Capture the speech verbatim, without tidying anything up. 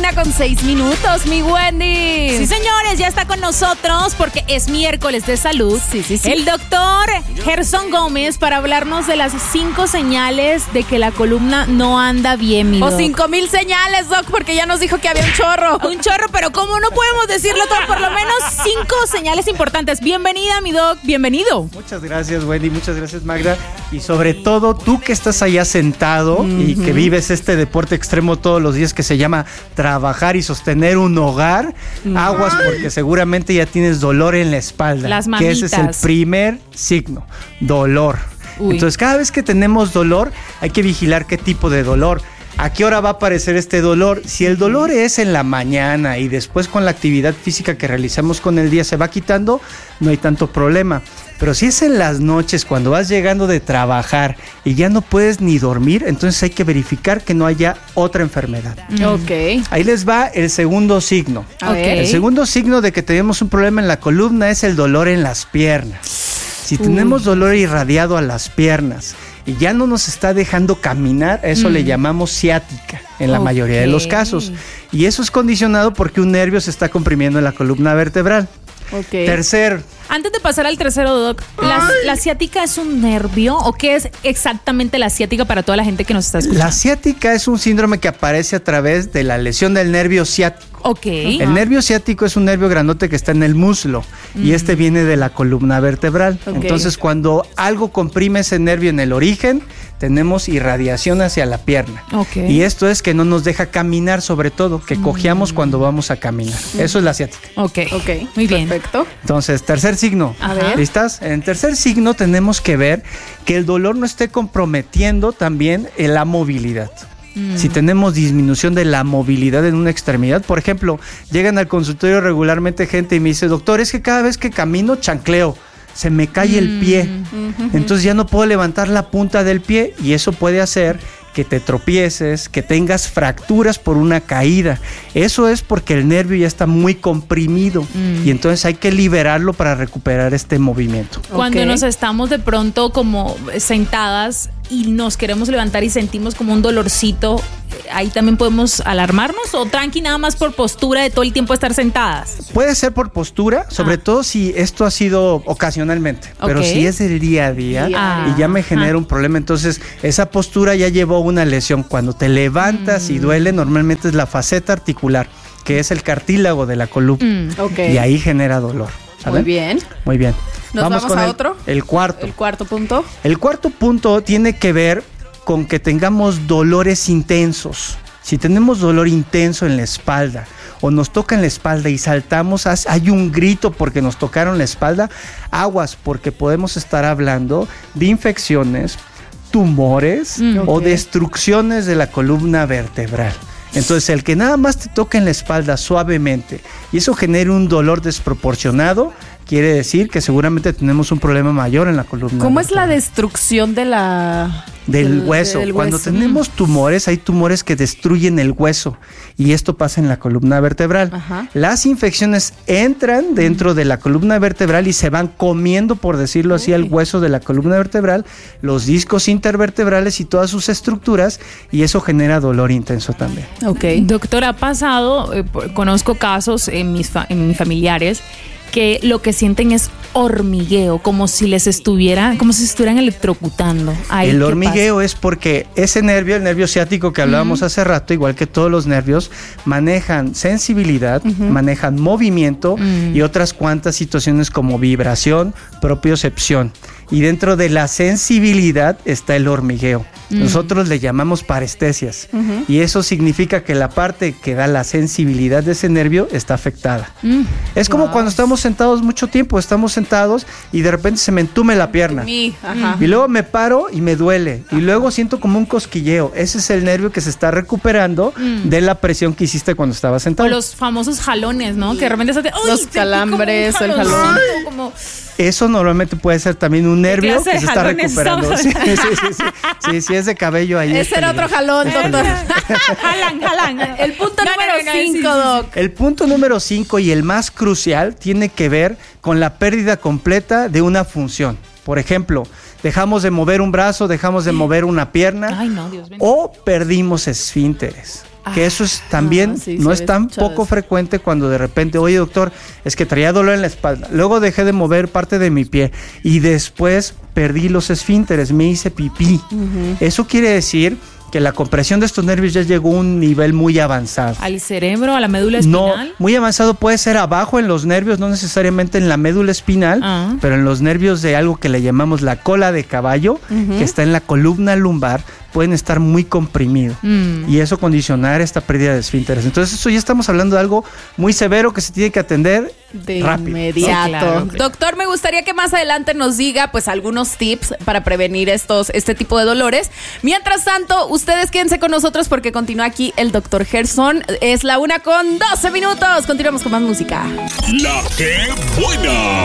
una con seis minutos, mi Wendy. Sí, señores, ya está con nosotros porque es miércoles de salud. Sí, sí, sí. El doctor Gerson Gómez para hablarnos de las cinco señales de que la columna no anda bien, mi doc. O cinco mil señales, Doc, porque ya nos dijo que había un chorro. Un chorro, pero ¿cómo no podemos decirlo todo? Por lo menos cinco señales importantes. Bienvenida, mi doc, bienvenido. Muchas gracias, Wendy, muchas gracias, Magda. Y sobre todo, tú que estás allá sentado uh-huh. y que vives este deporte extremo todos los días que se llama trabajar y sostener un hogar, uh-huh. aguas porque seguramente ya tienes dolor en la espalda. Las mamitas. Que ese es el primer signo, dolor. Uy. Entonces, cada vez que tenemos dolor, hay que vigilar qué tipo de dolor. ¿A qué hora va a aparecer este dolor? Si el dolor es en la mañana y después con la actividad física que realizamos con el día se va quitando, no hay tanto problema. Pero si es en las noches, cuando vas llegando de trabajar y ya no puedes ni dormir, entonces hay que verificar que no haya otra enfermedad. Ok. Ahí les va el segundo signo. Okay. El segundo signo de que tenemos un problema en la columna es el dolor en las piernas. Si Uy. tenemos dolor irradiado a las piernas y ya no nos está dejando caminar, eso mm. le llamamos ciática en la okay. mayoría de los casos. Y eso es condicionado porque un nervio se está comprimiendo en la columna vertebral. Okay. Tercer. Antes de pasar al tercero, doc, ¿la, ¿la ciática es un nervio o qué es exactamente la ciática para toda la gente que nos está escuchando? La ciática es un síndrome que aparece a través de la lesión del nervio ciático. Ok. El uh-huh. nervio ciático es un nervio grandote que está en el muslo uh-huh. y este viene de la columna vertebral. Okay. Entonces, cuando algo comprime ese nervio en el origen, tenemos irradiación hacia la pierna. Okay. Y esto es que no nos deja caminar, sobre todo, que cojeamos mm. cuando vamos a caminar. Mm. Eso es la ciática. Ok, ok, muy bien. Perfecto. Entonces, tercer signo. A ver. ¿Listas? En el tercer signo tenemos que ver que el dolor no esté comprometiendo también en la movilidad. Mm. Si tenemos disminución de la movilidad en una extremidad, por ejemplo, llegan al consultorio regularmente gente y me dice, doctor, es que cada vez que camino chancleo. Se me cae mm. el pie, uh-huh. entonces ya no puedo levantar la punta del pie y eso puede hacer que te tropieces, que tengas fracturas por una caída. Eso es porque el nervio ya está muy comprimido mm. y entonces hay que liberarlo para recuperar este movimiento. Cuando okay. nos estamos de pronto como sentadas y nos queremos levantar y sentimos como un dolorcito, ¿ahí también podemos alarmarnos o tranqui nada más por postura de todo el tiempo estar sentadas? Puede ser por postura, sobre ah. todo si esto ha sido ocasionalmente, okay. pero si es del día a día ah. y ya me genera ah. un problema, entonces esa postura ya llevó una lesión. Cuando te levantas mm. y duele, normalmente es la faceta articular, que es el cartílago de la columna mm. okay. y ahí genera dolor. ¿Saben? Muy bien. Muy bien. ¿Nos vamos, vamos con a el, otro? El cuarto. El cuarto punto. El cuarto punto tiene que ver con que tengamos dolores intensos. Si tenemos dolor intenso en la espalda o nos toca en la espalda y saltamos, hay un grito porque nos tocaron la espalda, aguas, porque podemos estar hablando de infecciones, tumores mm, okay. o destrucciones de la columna vertebral. Entonces, el que nada más te toca en la espalda suavemente y eso genere un dolor desproporcionado, quiere decir que seguramente tenemos un problema mayor en la columna. ¿Cómo es la destrucción de la... Del, del hueso. Del Cuando hueso. tenemos tumores, hay tumores que destruyen el hueso y esto pasa en la columna vertebral. Ajá. Las infecciones entran dentro de la columna vertebral y se van comiendo, por decirlo así, el hueso de la columna vertebral, los discos intervertebrales y todas sus estructuras y eso genera dolor intenso también. Ok. Doctor, ha pasado, eh, conozco casos en mis, fa- en mis familiares que lo que sienten es hormigueo, como si les estuviera, como si se estuvieran electrocutando. Ay, el hormigueo pasa? Es porque ese nervio, el nervio ciático que hablábamos uh-huh. hace rato, igual que todos los nervios, manejan sensibilidad, uh-huh. manejan movimiento uh-huh. y otras cuantas situaciones como vibración, propiocepción. Y dentro de la sensibilidad está el hormigueo. Uh-huh. Nosotros le llamamos parestesias. Uh-huh. Y eso significa que la parte que da la sensibilidad de ese nervio está afectada. Uh-huh. Es como wow. cuando estamos sentados mucho tiempo, estamos sentados y de repente se me entume la pierna. Ajá. Y luego me paro y me duele. Y luego siento como un cosquilleo. Ese es el nervio que se está recuperando uh-huh. de la presión que hiciste cuando estabas sentado. O los famosos jalones, ¿no? Que de repente se te... Los calambres, el jalón. Como... Eso normalmente puede ser también un nervio que se está recuperando. Sí, sí, sí, sí, sí, sí, es de cabello ahí. Ese era otro jalón, doctor. Jalan, jalan. El punto no, número no, no, cinco, sí, doc. El punto número cinco y el más crucial tiene que ver con la pérdida completa de una función. Por ejemplo, dejamos de mover un brazo, dejamos de mover una pierna. Ay, no, Dios mío. O perdimos esfínteres. que eso es también, ah, sí, no sí, es tan poco eso. frecuente cuando de repente, oye doctor, es que traía dolor en la espalda, luego dejé de mover parte de mi pie y después perdí los esfínteres, me hice pipí. Uh-huh. Eso quiere decir que la compresión de estos nervios ya llegó a un nivel muy avanzado. ¿Al cerebro, a la médula espinal? No, muy avanzado puede ser abajo en los nervios, no necesariamente en la médula espinal, uh-huh. pero en los nervios de algo que le llamamos la cola de caballo, uh-huh. que está en la columna lumbar, pueden estar muy comprimidos mm. y eso condicionar esta pérdida de esfínteres. Entonces eso ya estamos hablando de algo muy severo que se tiene que atender de rápido. inmediato. Sí, claro. Doctor, me gustaría que más adelante nos diga pues algunos tips para prevenir estos este tipo de dolores. Mientras tanto, ustedes quédense con nosotros porque continúa aquí el doctor Gerson. Es la una con doce minutos. Continuamos con más música. La que buena.